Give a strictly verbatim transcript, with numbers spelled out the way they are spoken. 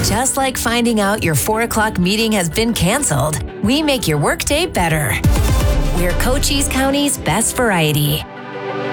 Just like finding out your four o'clock meeting has been canceled, we make your workday better. We're Cochise County's best variety.